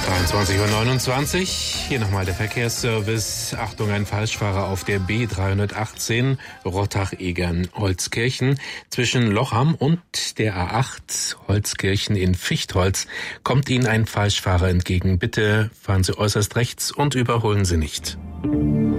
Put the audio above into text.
23:29 Uhr. Hier nochmal der Verkehrsservice. Achtung, ein Falschfahrer auf der B318 Rottach-Egern-Holzkirchen. Zwischen Lochham und der A8 Holzkirchen in Fichtholz kommt Ihnen ein Falschfahrer entgegen. Bitte fahren Sie äußerst rechts und überholen Sie nicht.